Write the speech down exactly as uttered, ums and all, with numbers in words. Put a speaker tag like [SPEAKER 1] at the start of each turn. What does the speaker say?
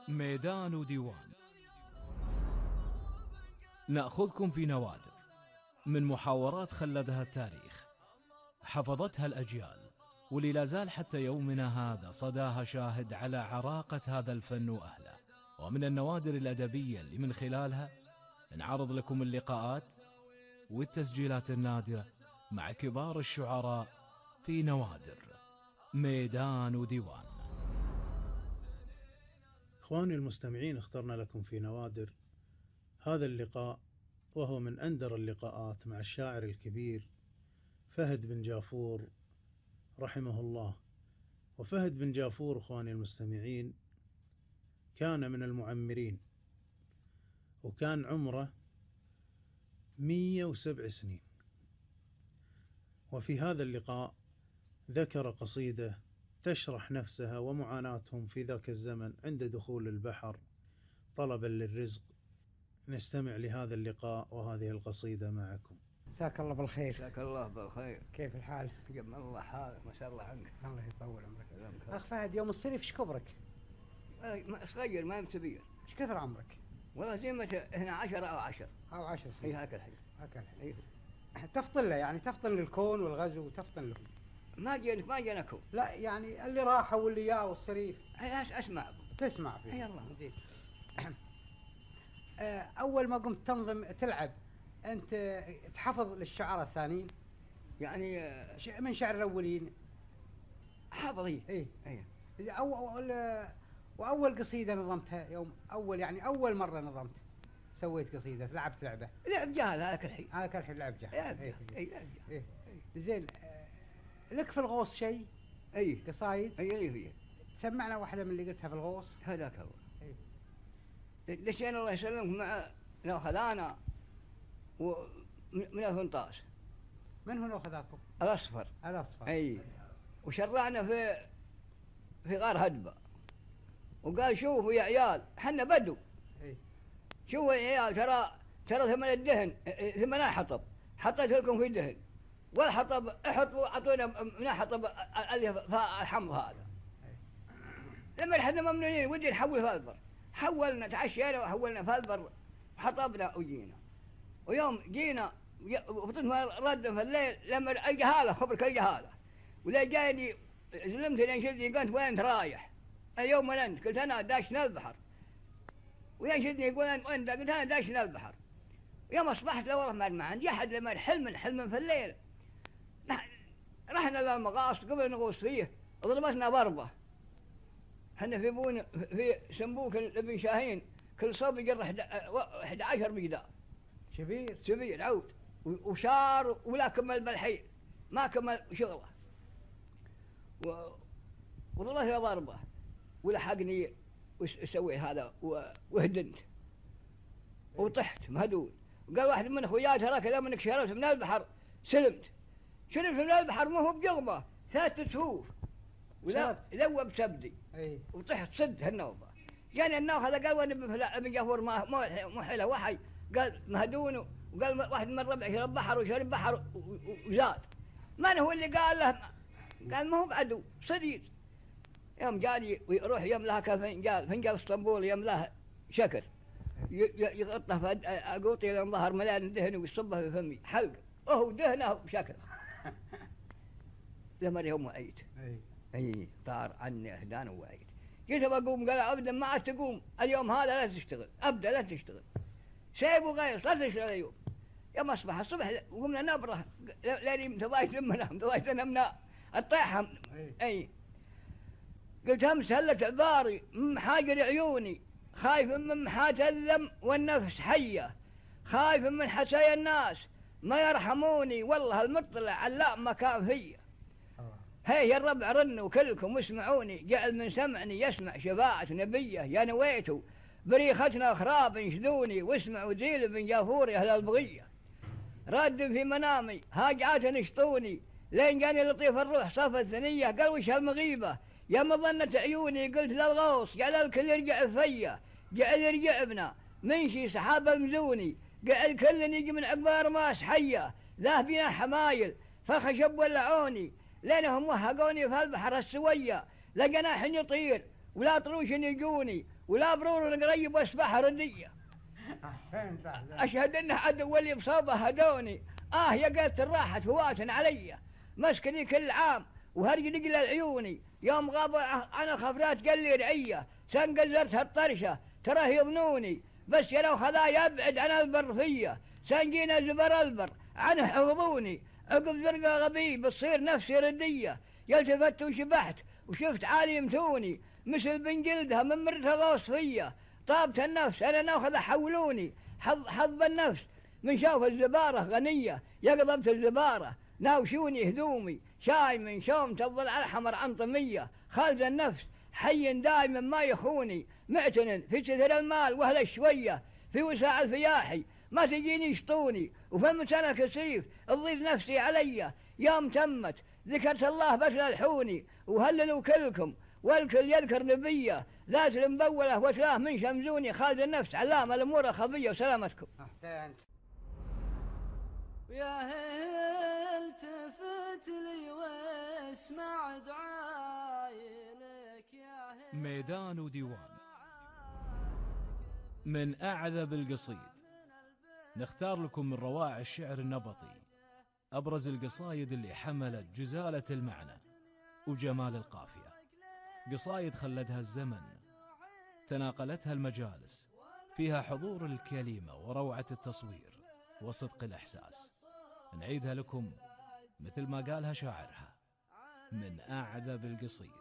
[SPEAKER 1] ميدان وديوان. نأخذكم في نوادر من محاورات خلدها التاريخ، حفظتها الأجيال، واللي لا زال حتى يومنا هذا صداها شاهد على عراقة هذا الفن وأهله. ومن النوادر الأدبية اللي من خلالها نعرض لكم اللقاءات والتسجيلات النادرة مع كبار الشعراء في نوادر ميدان وديوان.
[SPEAKER 2] إخواني المستمعين، اخترنا لكم في نوادر هذا اللقاء، وهو من أندر اللقاءات مع الشاعر الكبير فهد بن جافور رحمه الله. وفهد بن جافور إخواني المستمعين كان من المعمرين، وكان عمره مية وسبع سنين. وفي هذا اللقاء ذكر قصيدة تشرح نفسها ومعاناتهم في ذاك الزمن عند دخول البحر طلبا للرزق. نستمع لهذا اللقاء وهذه القصيدة معكم.
[SPEAKER 3] جزاك الله بالخير.
[SPEAKER 4] جزاك الله بالخير.
[SPEAKER 3] كيف الحال؟
[SPEAKER 4] جمال الله حالك، ما شاء الله عنك.
[SPEAKER 3] الله يطول عمرك. أخ فهد، يوم الصيف ايش كبرك؟
[SPEAKER 4] صغير ما كبير.
[SPEAKER 3] ايش كثر عمرك؟
[SPEAKER 4] والله زي ما هنا عشرة أو عشر
[SPEAKER 3] أو عشر
[SPEAKER 4] هي
[SPEAKER 3] سنين.
[SPEAKER 4] هاك الحين.
[SPEAKER 3] هاك الحين. تفطن له، يعني تفطن للكون والغزو وتفطن له.
[SPEAKER 4] ما جينا ما جيناكم.
[SPEAKER 3] لا يعني اللي راحه واللي جاء والصريف.
[SPEAKER 4] هي أسمع.
[SPEAKER 3] تسمع فيه.
[SPEAKER 4] أي الله.
[SPEAKER 3] زين. أول ما قمت تنظم تلعب أنت تحفظ للشعراء الثانيين،
[SPEAKER 4] يعني
[SPEAKER 3] من شعر الأولين
[SPEAKER 4] حافظي.
[SPEAKER 3] إيه.
[SPEAKER 4] إيه.
[SPEAKER 3] أول وأول قصيدة نظمتها يوم أول، يعني أول مرة نظمت سويت قصيدة لعبت لعبة.
[SPEAKER 4] لعب جهل هاك الحين.
[SPEAKER 3] هاك الحين لعب جهل.
[SPEAKER 4] لعب
[SPEAKER 3] إيه.
[SPEAKER 4] جهل. إيه لعب جهل.
[SPEAKER 3] إيه. زين. لك في الغوص شيء؟
[SPEAKER 4] أي
[SPEAKER 3] قصايد؟
[SPEAKER 4] أي أي هي.
[SPEAKER 3] سمعنا واحدة من اللي قلتها في الغوص.
[SPEAKER 4] هذاك هو.
[SPEAKER 3] إيه.
[SPEAKER 4] لشين الله يسلمك مع لو خذانا ومن الفنطاس.
[SPEAKER 3] من هنا خذاكم؟
[SPEAKER 4] الأصفر.
[SPEAKER 3] الأصفر.
[SPEAKER 4] أي. وشرعنا في في غار هدبة، وقال شوفوا يا عيال حنا بدو.
[SPEAKER 3] إيه.
[SPEAKER 4] شوفوا يا عيال ترى ترى ثمن الدهن ثمن حطب حطيت لكم في دهن، والحطب احطوا اعطونا من حطب اللي الحمض هذا. لما احنا ممنونين ودي نحول فالبر، حولنا تعشينا وحولنا فالبر حطبنا وجينا. ويوم جينا وفطنا رد في الليل لما الجهاله خبرك الجهاله، ولا جاني زلمت لين شدني قلت وين انت رايح؟ اليوم وين انت؟ قلت انا داشنا البحر. وين شدني يقول وين؟ قلت انا داشنا البحر. يوم اصبحت لو رحنا ما عندي احد لما حلم حلم في الليل. رحنا للمغاص قبل نغوص فيه ضربتنا ضربه. احنا في بون في سنبوك ابن شاهين كل صوب يجرح احد عشر مقدار.
[SPEAKER 3] شبير.
[SPEAKER 4] شبير عود وشار ولا كمل بالحيل ما كمل شغله. و وضربتنا ضربه ولحقني وسوي هذا وهدنت وطحت مهدود. وقال واحد من اخوياي تراك اذا منك شربت من البحر سلمت. شربت من البحر ما هو بجغمه ثلاث سهوف ولا ذوب سبدي.
[SPEAKER 3] اي.
[SPEAKER 4] وطحت صد هالنوبه. جاني النوخ هذا قال وانا ابن جافور ما مو حيله وحي، قال مهدون. وقال واحد من ربع شرب بحر وشرب بحر وزاد. من هو اللي قال له؟ قال ما هو بعدو صديق. يوم جاني ويروح يملاها كفنجال فنجال اسطنبول يملاها شكر يغطه في اقوطي لين ظهر ملان دهن ويصبه في فمي حلق وهو دهنه بشكل. لما يوم وعيت
[SPEAKER 3] اي
[SPEAKER 4] اي طار عني اهدان وعيت. جيت بقوم قال ابدا ما عاد تقوم اليوم هذا لا تشتغل ابدا لا تشتغل سيبوا غير لا تشتغل اليوم. يوم اصبح الصبح وقمنا نبره لاني تضايت لما نام تضايت نمنا الطيحه. اي قلت امس هلت عباري من محاجر عيوني خايف من محات الذم والنفس حيه خايف من حسايا الناس ما يرحموني والله المطلع علام ما كان فيا. هي يا الربع رنوا كلكم واسمعوني جعل من سمعني يسمع شفاعة نبيه يا نويتوا بريختنا خراب انشدوني واسمعوا ذيل بن جافور اهل البغيه. راد في منامي هاجعات نشطوني لين جاني لطيف الروح صفى الثنيه قال وش هالمغيبه يا مظنة عيوني. قلت للغوص جعل الكل يرجع فيا جعل يرجع ابنا منشي سحاب المزوني قعد كل يجي من عقبار ماس حيه ذاه بنا حمايل فخشب ولعوني لينهم وهقوني في البحر السويه لجناح يطير ولا طروش يجوني ولا برور قريب واسبح ردية.
[SPEAKER 3] أحسنت أحسنت.
[SPEAKER 4] أشهد أنه عدو اللي بصوبه هدوني. آه يا قلت الراحة هواة علي مسكني كل عام وهرجلي إلى العيوني. يوم غاب عن الخفرات قال لي رعية سنقزرت هالطرشة تراه يظنوني. بس يا لو خذا يبعد عن البر فيا سنجينا زبر البر عنه حفظوني. عقب زرقة غبي بتصير نفسي ردية يلتفت وشبحت وشفت عالي يمثوني مثل بن جلدها من مرتضى وصفية. طابت النفس أنا ناخذ حولوني حظ حظ النفس من شوف الزبارة غنية يقضبت الزبارة ناوشوني هدومي شاي من شوم تفضل على الحمر عن طمية. خالد النفس حي دائما ما يخوني معتن في كثر المال وهلا شوية في وساع الفياحي ما تجيني يشطوني. وفي المتنى كسيف تضيف نفسي علي يوم تمت ذكرت الله بس الحوني. وهللوا كلكم والكل يذكر نبيه ذات المبولة وسلاه من شمزوني. خالد النفس علام الأمور الخفية وسلامتكم.
[SPEAKER 3] أحسنت.
[SPEAKER 5] يا هل التفت لي واسمع دعاي لك يا هل.
[SPEAKER 1] ميدان وديوان من أعذب القصيد نختار لكم من روائع الشعر النبطي أبرز القصايد اللي حملت جزالة المعنى وجمال القافية. قصايد خلدها الزمن تناقلتها المجالس فيها حضور الكلمة وروعة التصوير وصدق الإحساس. نعيدها لكم مثل ما قالها شاعرها من أعذب القصيد.